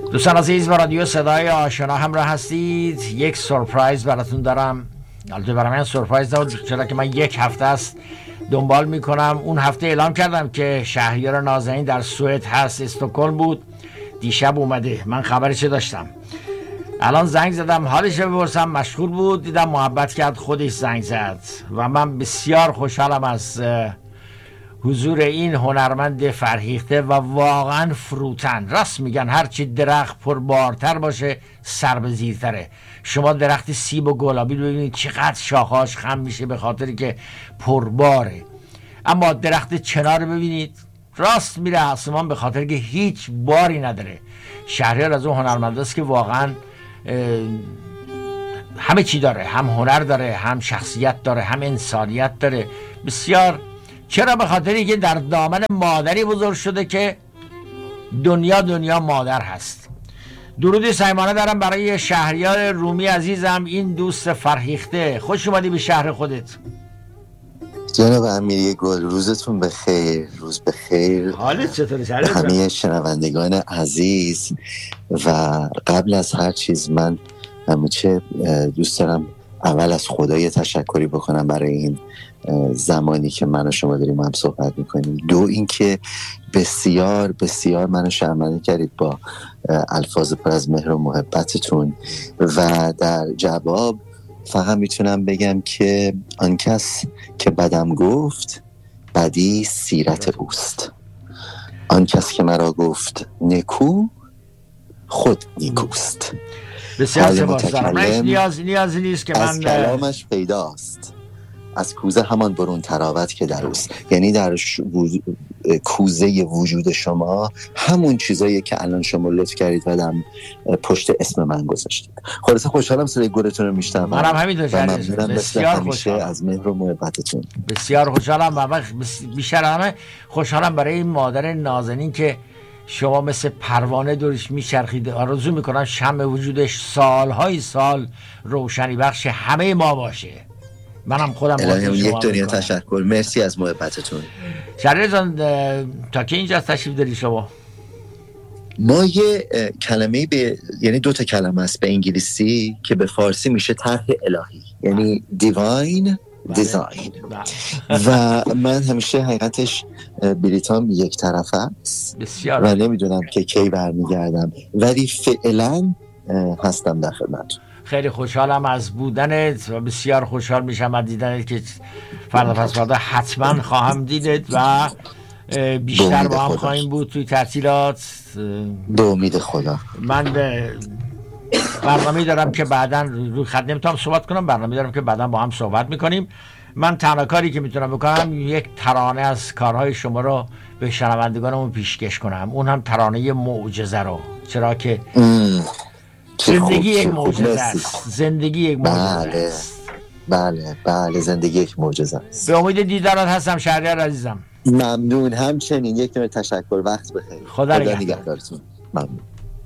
دوستان عزیز، با رادیو صدای آشنا همراه هستید. یک سورپرایز براتون دارم. البته برای من سورپرایز نبود، چرا که من یک هفته است دنبال میکنم. اون هفته اعلام کردم که شهریار نازنین در سوئد هست، استکهلم بود، دیشب اومده. من خبرش داشتم. الان زنگ زدم حالش رو بپرسم، مشغول بود، دیدم محبت کرد خودش زنگ زد و من بسیار خوشحالم از حضور این هنرمند فرهیخته و واقعا فروتن. راست میگن هرچی درخت پربارتر باشه سر به زیرتره. شما درخت سیب و گلابی ببینید چقدر شاخهاش خم میشه به خاطری که پرباره، اما درخت چنار ببینید راست میره آسمان به خاطر که هیچ باری نداره. شهریار از اون هنرمنداست که واقعا همه چی داره، هم هنر داره، هم شخصیت داره، هم انسانیت داره. بسیار. چرا؟ به خاطری که در دامن مادری بزرگ شده که دنیا مادر هست. درودی صمیمانه دارم برای شهریار رومی عزیزم، این دوست فرهیخته. خوش اومدی به شهر خودت. جناب امیری گل، روزتون بخیر. روز بخیر. حالت چطوره شهریار؟ همه شنوندگان عزیز، و قبل از هر چیز من همیشه دوست دارم اول از خدای تشکری بکنم برای این زمانی که من و شما داریم هم صحبت میکنیم. دو، اینکه بسیار بسیار منو شرمنده کردید با الفاظ پر از مهر و محبتتون، و در جواب فقط میتونم بگم که آن کس که بدم گفت بدی سیرت اوست، آن کس که مرا گفت نکو خود نیکوست. بسیار سپاسگزارم. نیازی نیست که از کلامش پیداست، از کوزه همان برون تراوت که در اوست. یعنی در کوزه وجود شما همون چیزایی که الان شما لطف کردید و در پشت اسم من گذاشتید. خلاصه خوشحالم صدای گلتون رو میشنوم. منم همینطور. بسیار خوشحالم از مهر و محبتتون. بسیار خوشحالم و بیشتر همه خوشحالم برای این مادر نازنین که شما مثل پروانه دورش میچرخید. آرزو میکنم شمع وجودش سالهای سال روشنی بخش همه ما باشه. منم خودم یک دنیا تشکر. مرسی از محبتتون. شهریار جان، تا که اینجا تشریف داری شما؟ ما یه کلمه یعنی 2 کلمه است به انگلیسی که به فارسی میشه طرح الهی، یعنی دیواین دیزاین. و من همیشه حقیقتش بلیطام یک طرفه است و نمیدونم که کی برمیگردم، ولی فعلا هستم در خدمتتون. خیلی خوشحالم از بودنت و بسیار خوشحال میشم از دیدنت که فردا پس فردا حتما خواهم دیدت و بیشتر با هم خواهیم بود توی تعطیلات. به امید خدا. من برنامه دارم که بعداً روی خط نمیتونم صحبت کنم، برنامه دارم که بعداً با هم صحبت میکنیم. من تنها کاری که میتونم بکنم یک ترانه از کارهای شما رو به شنوندگانمون پیشکش کنم، اون هم ترانه معجزه رو، چرا که زندگی یک معجزه است. زندگی یک معجزه است. بله زندگی یک معجزه است. به امید دیدارت هستم شهریار عزیزم. ممنون. همچنین. یک نوع تشکر. وقت بخیر. خدا نگهدارتون. ممنون.